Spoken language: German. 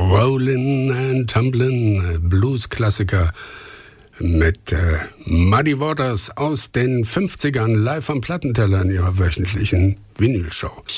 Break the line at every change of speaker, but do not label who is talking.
Rollin' and Tumblin', Blues-Klassiker mit Muddy Waters aus den 50ern live am Plattenteller in ihrer wöchentlichen Vinylshow.